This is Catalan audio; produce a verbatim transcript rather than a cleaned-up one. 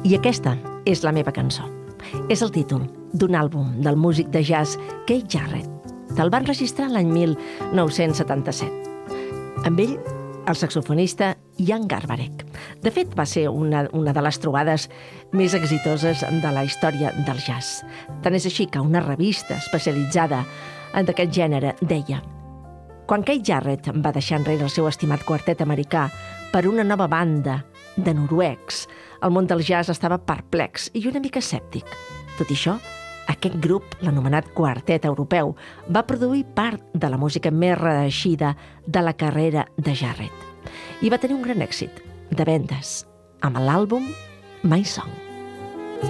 I aquesta és la meva cançó. És el títol d'un àlbum del músic de jazz Keith Jarrett. Te'l van registrar l'any mil nou-cents setanta-set. Amb ell, el saxofonista Jan Garbarek. De fet, va ser una, una de les trobades més exitoses de la història del jazz. Tant és així que una revista especialitzada en aquest gènere deia: quan Keith Jarrett va deixar enrere el seu estimat quartet americà per una nova banda de noruecs, el món del jazz estava perplex i una mica escèptic. Tot i això, aquest grup, l'anomenat Quartet Europeu, va produir part de la música més reeixida de la carrera de Jarrett. I va tenir un gran èxit de vendes amb l'àlbum My Song.